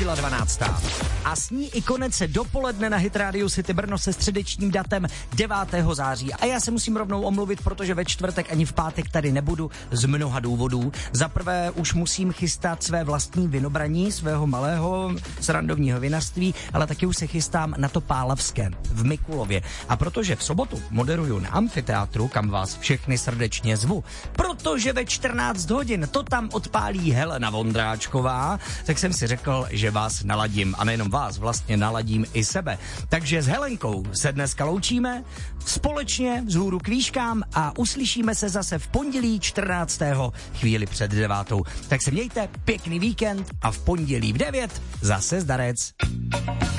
skončila 12. A s ní i konec dopoledne na Hit Radio City Brno se středečním datem 9. září. A já se musím rovnou omluvit, protože ve čtvrtek ani v pátek tady nebudu z mnoha důvodů. Za prvé už musím chystat své vlastní vinobraní, svého malého srandovního vinařství, ale taky už se chystám na to Pálavské v Mikulově. A protože v sobotu moderuju na amfiteátru, kam vás všechny srdečně zvu, protože ve 14 hodin to tam odpálí Helena Vondráčková, tak jsem si řekl, že vás naladím. A nejenom vás, vlastně naladím i sebe. Takže s Helenkou se dneska loučíme, společně vzhůru k výškám a uslyšíme se zase v pondělí 14. chvíli před 9. Tak se mějte, pěkný víkend a v pondělí v 9 zase zdarec.